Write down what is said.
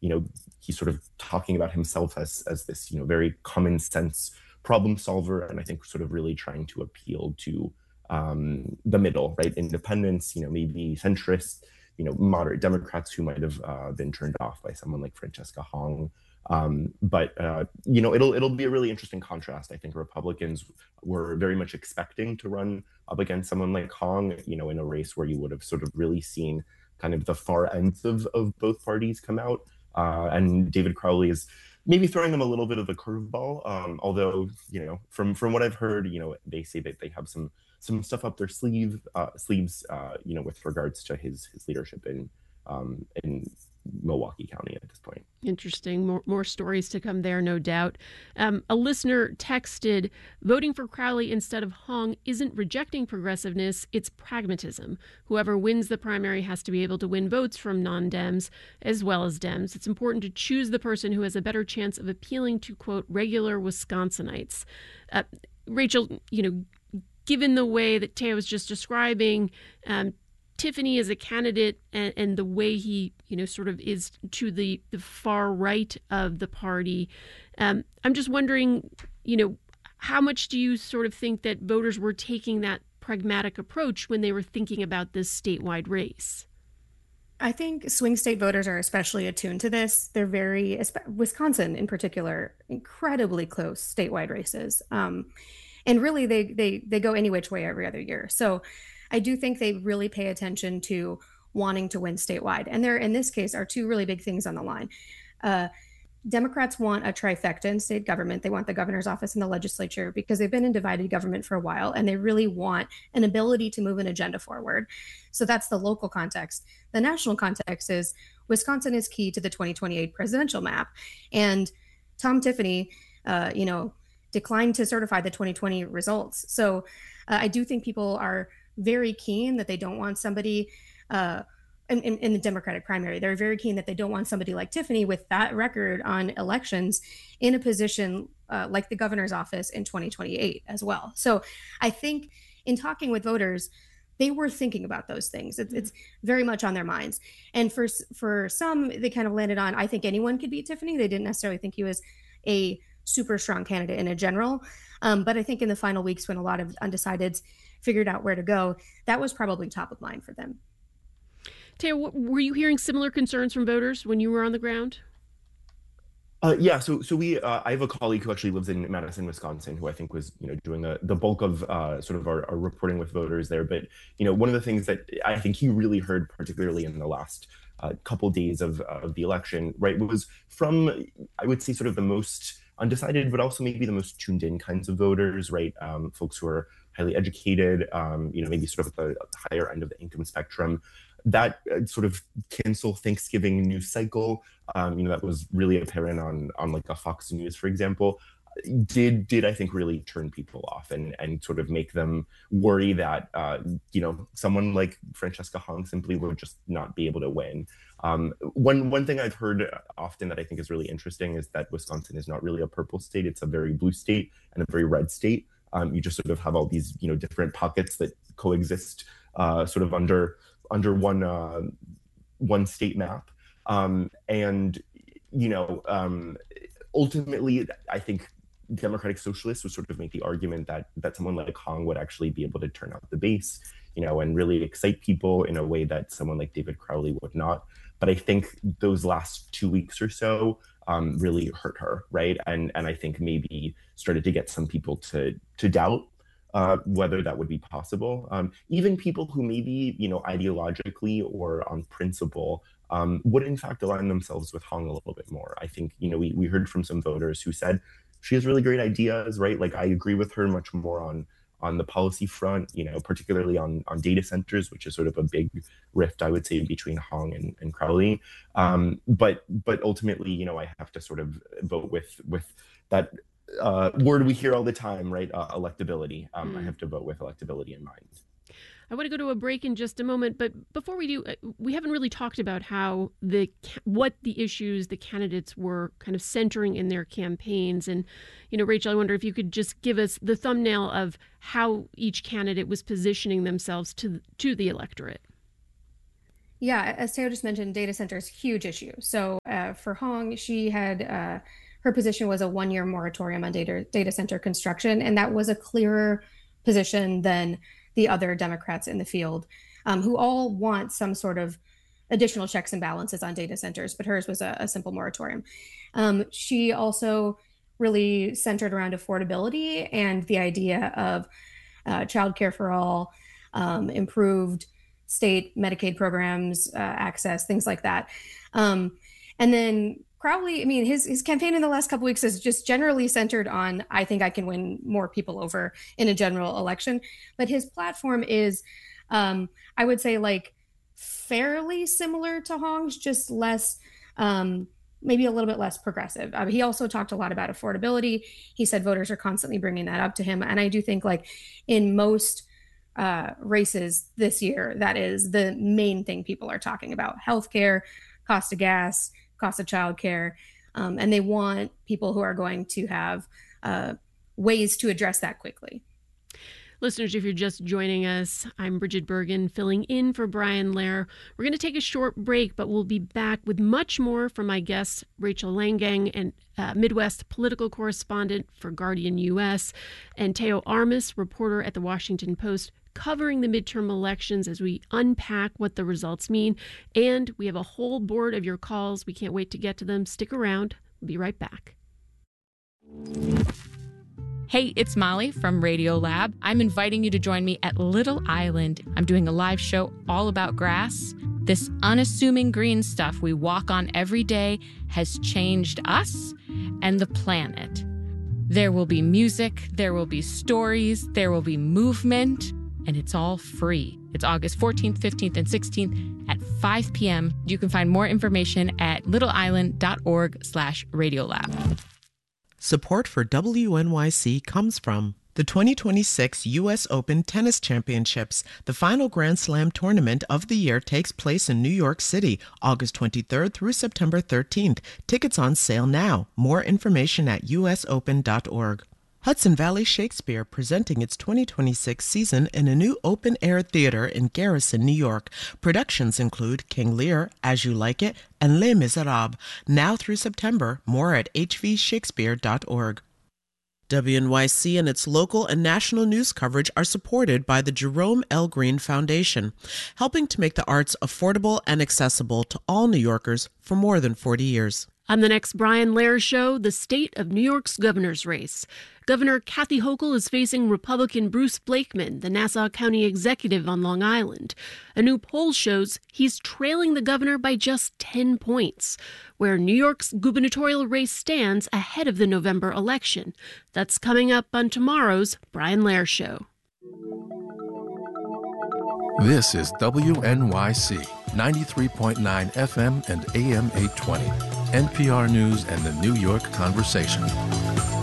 he's sort of talking about himself as this, very common sense problem solver, and I think sort of really trying to appeal to the middle, right? Independents, maybe centrists, moderate Democrats who might have been turned off by someone like Francesca Hong. It'll be a really interesting contrast. I think Republicans were very much expecting to run up against someone like Hong, in a race where you would have sort of really seen kind of the far ends of both parties come out. And David Crowley is maybe throwing them a little bit of a curveball. Although, from what I've heard, they say that they have some stuff up their sleeves, with regards to his leadership in Milwaukee County at this point. Interesting. More stories to come there, no doubt. A listener texted, voting for Crowley instead of Hong isn't rejecting progressiveness, it's pragmatism. Whoever wins the primary has to be able to win votes from non-Dems as well as Dems. It's important to choose the person who has a better chance of appealing to, quote, regular Wisconsinites. Rachel, given the way that Teo was just describing, Tiffany as a candidate and the way he, sort of is to the far right of the party, I'm just wondering, how much do you sort of think that voters were taking that pragmatic approach when they were thinking about this statewide race? I think swing state voters are especially attuned to this. They're Wisconsin in particular, incredibly close statewide races. And really, they go any which way every other year. So I do think they really pay attention to wanting to win statewide. And there, in this case, are two really big things on the line. Democrats want a trifecta in state government. They want the governor's office and the legislature because they've been in divided government for a while, and they really want an ability to move an agenda forward. So that's the local context. The national context is Wisconsin is key to the 2028 presidential map. And Tom Tiffany, declined to certify the 2020 results. So I do think people are very keen that they don't want somebody in the Democratic primary. They're very keen that they don't want somebody like Tiffany with that record on elections in a position like the governor's office in 2028 as well. So I think in talking with voters, they were thinking about those things. It's very much on their minds. And for some, they kind of landed on, I think anyone could beat Tiffany. They didn't necessarily think he was a super strong candidate in a general. But I think in the final weeks when a lot of undecideds figured out where to go, that was probably top of mind for them. Teo, were you hearing similar concerns from voters when you were on the ground? Yeah, so we I have a colleague who actually lives in Madison, Wisconsin, who I think was doing the bulk of sort of our reporting with voters there. But one of the things that I think he really heard, particularly in the last couple days of the election, right, was from, I would say, sort of the most undecided, but also maybe the most tuned in kinds of voters, right? Folks who are highly educated, maybe sort of at the higher end of the income spectrum. That sort of cancel Thanksgiving news cycle, that was really apparent on like a Fox News, for example, did I think really turn people off and sort of make them worry that someone like Francesca Hong simply would just not be able to win. One thing I've heard often that I think is really interesting is that Wisconsin is not really a purple state; it's a very blue state and a very red state. You just sort of have all these different pockets that coexist sort of under one state map. Ultimately, I think Democratic Socialists would sort of make the argument that someone like Hong would actually be able to turn out the base, and really excite people in a way that someone like David Crowley would not. But I think those last 2 weeks or so really hurt her, right? And I think maybe started to get some people to doubt whether that would be possible. Even people who maybe, ideologically or on principle would in fact align themselves with Hong a little bit more. I think, we heard from some voters who said she has really great ideas, right? Like I agree with her much more on the policy front, particularly on data centers, which is sort of a big rift, I would say, between Hong and Crowley. But ultimately, I have to sort of vote with that word we hear all the time, right? Electability. I have to vote with electability in mind. I want to go to a break in just a moment, but before we do, we haven't really talked about how what the issues the candidates were kind of centering in their campaigns. And, Rachel, I wonder if you could just give us the thumbnail of how each candidate was positioning themselves to the electorate. Yeah, as Teo just mentioned, data center is a huge issue. So for Hong, she had her position was a 1-year moratorium on data center construction, and that was a clearer position than the other Democrats in the field, who all want some sort of additional checks and balances on data centers, but hers was a simple moratorium. She also really centered around affordability and the idea of childcare for all, improved state Medicaid programs, access, things like that. And then Crowley, I mean, his campaign in the last couple of weeks is just generally centered on, I think I can win more people over in a general election. But his platform is, I would say, like fairly similar to Hong's, just less, maybe a little bit less progressive. He also talked a lot about affordability. He said voters are constantly bringing that up to him. And I do think, like, in most races this year, that is the main thing people are talking about: healthcare, cost of gas, cost of childcare, and they want people who are going to have ways to address that quickly. Listeners, if you're just joining us, I'm Bridget Bergen, filling in for Brian Lehrer. We're going to take a short break, but we'll be back with much more from my guests, Rachel Langang, and Midwest political correspondent for Guardian U.S., and Teo Armas, reporter at The Washington Post, covering the midterm elections as we unpack what the results mean. And we have a whole board of your calls. We can't wait to get to them. Stick around. We'll be right back. Hey, it's Molly from Radiolab. I'm inviting you to join me at Little Island. I'm doing a live show all about grass. This unassuming green stuff we walk on every day has changed us and the planet. There will be music, there will be stories, there will be movement, and it's all free. It's August 14th, 15th, and 16th at 5 p.m. You can find more information at littleisland.org/Radiolab. Support for WNYC comes from the 2026 U.S. Open Tennis Championships. The final Grand Slam tournament of the year takes place in New York City, August 23rd through September 13th. Tickets on sale now. More information at usopen.org. Hudson Valley Shakespeare presenting its 2026 season in a new open-air theater in Garrison, New York. Productions include King Lear, As You Like It, and Les Miserables. Now through September. More at hvshakespeare.org. WNYC and its local and national news coverage are supported by the Jerome L. Green Foundation, helping to make the arts affordable and accessible to all New Yorkers for more than 40 years. On the next Brian Lehrer Show, the state of New York's governor's race. Governor Kathy Hochul is facing Republican Bruce Blakeman, the Nassau County executive on Long Island. A new poll shows he's trailing the governor by just 10 points, where New York's gubernatorial race stands ahead of the November election. That's coming up on tomorrow's Brian Lehrer Show. This is WNYC 93.9 FM and AM 820, NPR News and the New York Conversation.